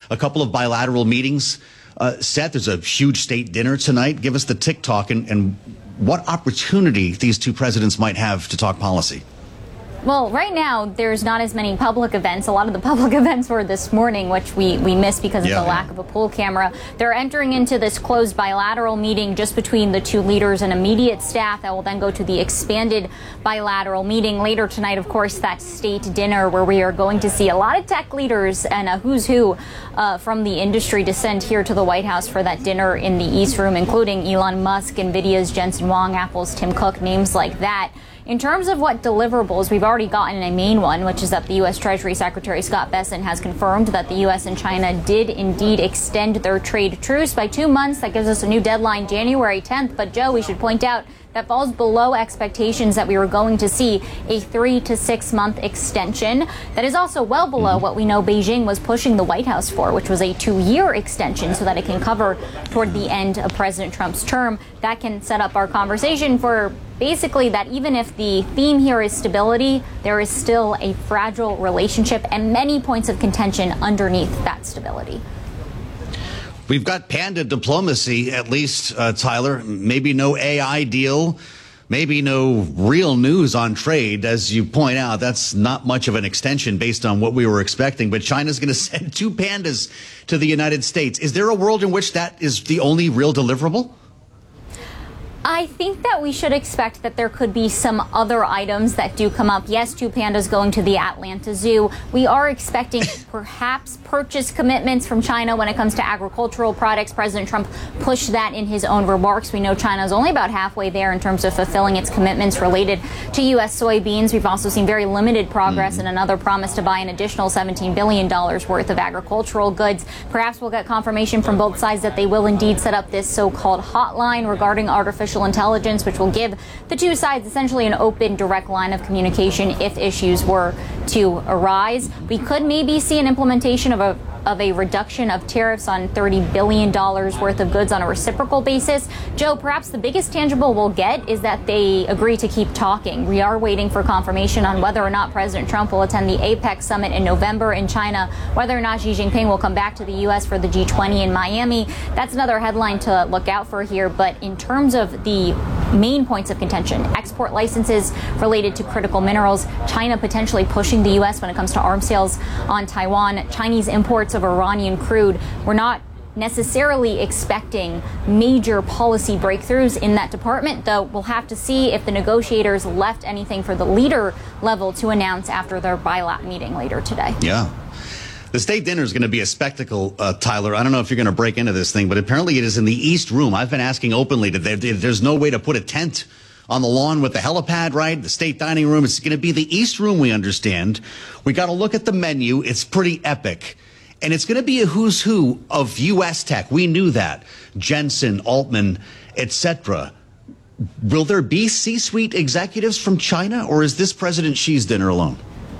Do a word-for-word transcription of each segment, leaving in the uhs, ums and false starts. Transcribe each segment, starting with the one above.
a couple of bilateral meetings uh, set. There's a huge state dinner tonight. Give us the tick-tock and, and what opportunity these two presidents might have to talk policy. Well, right now, there's not as many public events. A lot of the public events were this morning, which we, we missed because of yeah. the lack of a poll camera. They're entering into this closed bilateral meeting just between the two leaders and immediate staff that will then go to the expanded bilateral meeting. Later tonight, of course, that state dinner where we are going to see a lot of tech leaders and a who's who uh, from the industry descend here to the White House for that dinner in the East Room, including Elon Musk, NVIDIA's Jensen Huang, Apple's Tim Cook, names like that. In terms of what deliverables, we've already gotten a main one, which is that the U S Treasury Secretary Scott Bessent has confirmed that the U S and China did indeed extend their trade truce by two months. That gives us a new deadline, January tenth. But, Joe, we should point out that falls below expectations that we were going to see a three to six month extension. That is also well below what we know Beijing was pushing the White House for, which was a two year extension so that it can cover toward the end of President Trump's term. That can set up our conversation for basically that even if the theme here is stability, there is still a fragile relationship and many points of contention underneath that stability. We've got panda diplomacy, at least, uh, Tyler. Maybe no A I deal, maybe no real news on trade. As you point out, that's not much of an extension based on what we were expecting. But China's going to send two pandas to the United States. Is there a world in which that is the only real deliverable? I think that we should expect that there could be some other items that do come up. Yes, two pandas going to the Atlanta Zoo. We are expecting perhaps purchase commitments from China when it comes to agricultural products. President Trump pushed that in his own remarks. We know China is only about halfway there in terms of fulfilling its commitments related to U S soybeans. We've also seen very limited progress mm-hmm. and another promise to buy an additional seventeen billion dollars worth of agricultural goods. Perhaps we'll get confirmation from both sides that they will indeed set up this so-called hotline regarding artificial intelligence, which will give the two sides essentially an open, direct line of communication if issues were to arise. We could maybe see an implementation of a of a reduction of tariffs on thirty billion dollars worth of goods on a reciprocal basis. Joe, perhaps the biggest tangible we'll get is that they agree to keep talking. We are waiting for confirmation on whether or not President Trump will attend the APEC summit in November in China, whether or not Xi Jinping will come back to the U S for the G twenty in Miami. That's another headline to look out for here. But in terms of the main points of contention, export licenses related to critical minerals, China potentially pushing the U S when it comes to arms sales on Taiwan, Chinese imports of Iranian crude. We're not necessarily expecting major policy breakthroughs in that department, though we'll have to see if the negotiators left anything for the leader level to announce after their bilat meeting later today. Yeah. The state dinner is going to be a spectacle, uh, Tyler. I don't know if you're going to break into this thing, but apparently it is in the East Room. I've been asking openly that there, there's no way to put a tent on the lawn with the helipad, right? The state dining room. It's going to be the East Room, we understand. We got to look at the menu. It's pretty epic. And it's going to be a who's who of U S tech. We knew that. Jensen, Altman, et cetera. Will there be C-suite executives from China, or is this President Xi's dinner alone?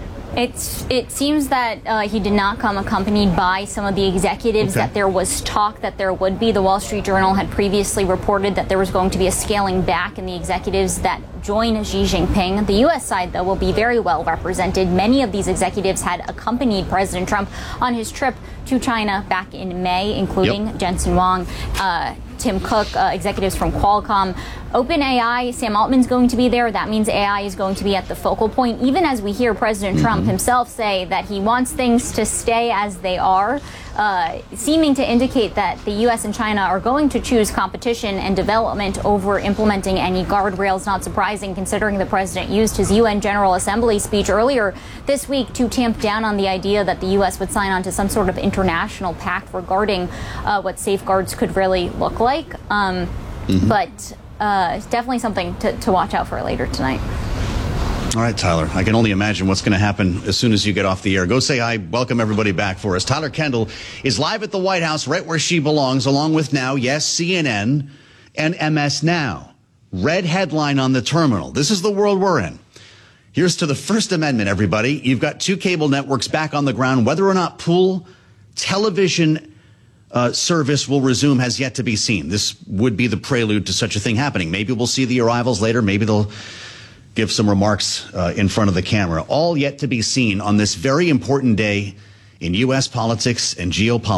It's, it seems that uh, he did not come accompanied by some of the executives okay. that there was talk that there would be. The Wall Street Journal had previously reported that there was going to be a scaling back in the executives that join Xi Jinping. The U S side, though, will be very well represented. Many of these executives had accompanied President Trump on his trip to China back in May, including yep. Jensen Huang, uh, Tim Cook, uh, executives from Qualcomm. OpenAI, Sam Altman's going to be there. That means A I is going to be at the focal point, even as we hear President mm-hmm. Trump himself say that he wants things to stay as they are, uh, seeming to indicate that the U S and China are going to choose competition and development over implementing any guardrails. Not surprising, considering the president used his U N General Assembly speech earlier this week to tamp down on the idea that the U S would sign on to some sort of international pact regarding uh, what safeguards could really look like. Um, mm-hmm. But uh, it's definitely something to, to watch out for later tonight. All right, Tyler, I can only imagine what's going to happen as soon as you get off the air. Go say hi. Welcome everybody back for us. Tyler Kendall is live at the White House, right where she belongs, along with now, yes, C N N and M S Now. Red headline on the terminal. This is the world we're in. Here's to the First Amendment, everybody. You've got two cable networks back on the ground. Whether or not pool television uh, service will resume has yet to be seen. This would be the prelude to such a thing happening. Maybe we'll see the arrivals later. Maybe they'll give some remarks uh, in front of the camera. All yet to be seen on this very important day in U S politics and geopolitics.